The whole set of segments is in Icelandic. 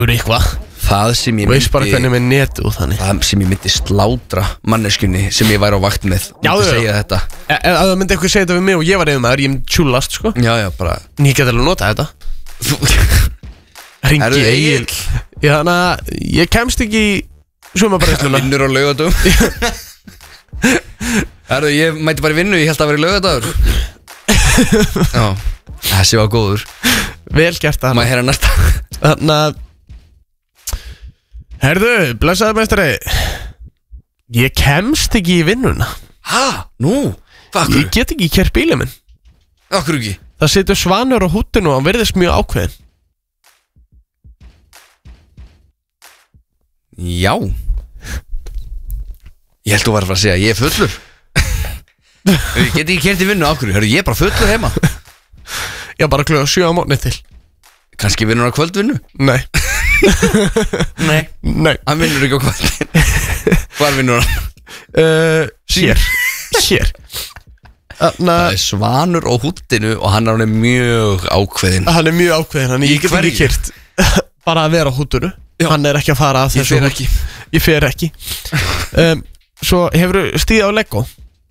eitthvað. Það sem ég Veist bara hvernig með netu og þannig. Það sem ég myndi slátra manneskjunni sem ég væri á vakt með. Myndi segja þetta. Ef það myndi eitthvað segja þetta við mig og ég var yfirmaður, ég myndi tjúlast sko. Já, bara En ég get alveg nota þetta. Hringi Egil. Já, þannig að ég kemst ekki í sumarbreysluna. Vinnur á laugardögum. Ég mæti bara í vinnu, ég held að vera í laugardagur. Já, þessi var góður. Vel gert það. Má ég heyra næsta. Þannig að herðu, blessaður meistari. Ég kemst ekki í vinnuna. Nú? Hvað? Ég get ekki kert bílið minn. Akkur ekki? Það situr Svanur á húttinu og hann virðist mjög ákveðin. Já. Ég held þú var að fara að segja ég er fullur. Ég get ekki kert í vinnu. Akkur, hörru, ég er bara fullur heima. Já, bara klukkan 7 á morgni til. Kannski vinnur á kvöldvinnu? Nei. Nei. Hann vinnur ekki á kvöldin. Hvar vinnur hann? Hér. Það er Svanur á húttinu og hann er mjög ákveðin. Hann er mjög ákveðin, hann ég get ekki kert. Bara að vera á húttinu. Hann er ekki að fara að þessu. Ég fer ekki. Svo hefur stíð á Lego.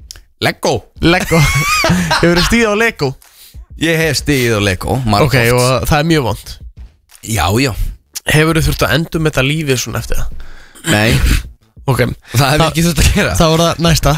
Hefur stíð á Lego. Ég hef stíð á Lego. Ok, og það er mjög vond. Já. Hefur þú þurft að endur með þetta lífið svona eftir það? Nei. Ok. Það hef ekki þurft að gera. Það var það næsta.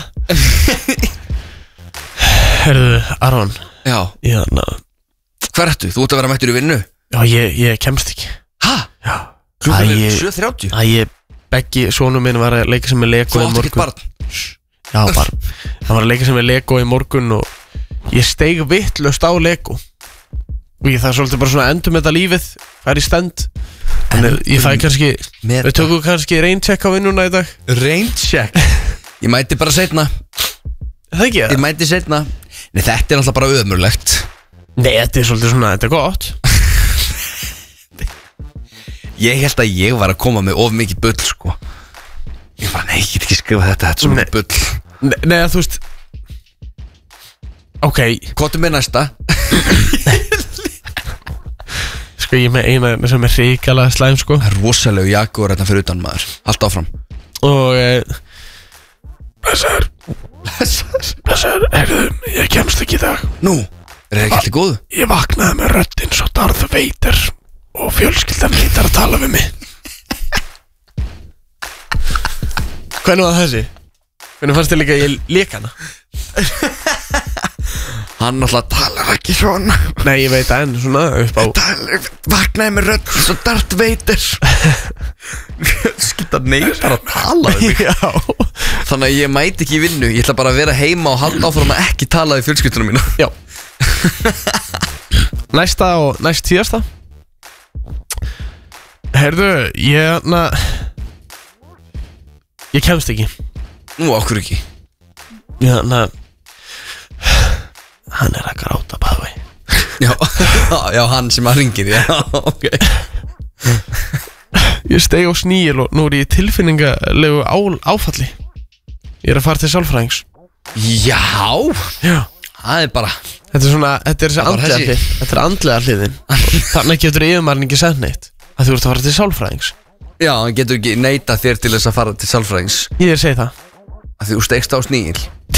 Herðu, Aron. Já. Hver ertu? Þú ert að vera mættur í vinnu? Já, ég kemst ekki. Já. Klukkan er 7:30. Beggi, sonur minn var að leika sem með Lego í morgun. Þú átt ekkert barn? Já, barn. Hann var að leika sem með Lego í morgun og ég steig vitlaust á Lego. Og ég það svolítið bara svona endur með þetta lífið. Fær í stend. Þannig ég fæ kannski, við tökum kannski raincheck á vinnuna í dag. Raincheck? Ég mæti bara seinna. Það ekki það? Ég mæti seinna. Nei, þetta er alltaf bara ömurlegt. Nei, þetta er svolítið svona, þetta er gott. Ég held að ég var að koma með of mikið bull, sko. Ég bara, nei, ég get ekki skrifa þetta er svo mikið bull. Nei, þú veist. Ok. Hvað er með næsta? Sko, ég er með eina sem er hrikalega slæm, sko. Það er rosalegu jaguar hérna fyrir utan maður. Allt áfram. Og Blessaður, heyrðu, ég kemst ekki í dag. Nú, er það ekki alltaf góð? Ég vaknaði með röddinn svo Darth Vader og fjölskyldan heitar að tala við mig. Hvernig var þessi? Hvernig fannst þið líka ég lék hana? Hann alltaf talar ekki svona. Nei, ég veit enn svona upp á vaknaði með röddinn svo Darth Vader. Fjölskyldan neitar að tala við mig. Já. Þannig að ég mæti ekki í vinnu. Ég ætla bara að vera heima og halda áfram að ekki tala við fjölskyldunum mína. Já. Næsta og næst síðasta. Heyrðu, ég kemst ekki. Nú, okkur ekki. Hann er að gráta bæði. Já, hann sem að ringir. Já, ok. Ég steig á sníil og nú er ég tilfinningalegu áfalli. Ég er að fara til sálfræðings. Já. Það er bara Þetta er svona, þetta er þessi andlega hlið. Þetta er andlega hliðin. Þannig getur yfirmaðurinn ekki sett neitt að þú ert að fara til sálfræðings. Já, hann getur ekki neita þér til þess að fara til sálfræðings. Ég segi það. Að þú steigst á sníl.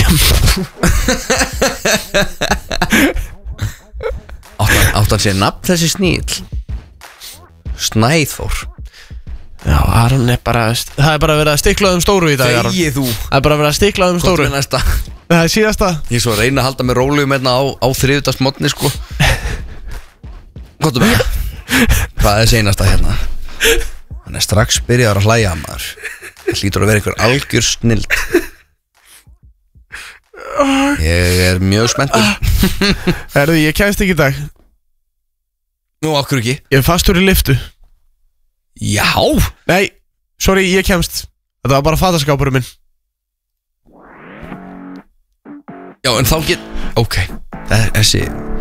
Áttan sé nafn þessi sníl. Snæþór. Já, Aron er bara, það er bara verið að stiklaðum stóru í dag, Aron. Þegið þú. Það er bara verið að stiklaðum stóru. Hvað er næsta? Það er síðasta. Ég er svo að reyna að halda mig rólegum hérna á þriðjudagsmorgni, sko. Hvað er með? Hvað er seinasta hérna? Hann er strax byrjaður að hlæja, maður. Það hlýtur að vera einhver algjör snild. Ég er mjög spenntur. Herðu, ég kemst ekki í dag. Nú, okkur ekki. Ég er fastur í lyftu. Já. Nei, sorry, ég kemst. Þetta var bara fataskápurinn minn. Já, en þá get... Ok, þessi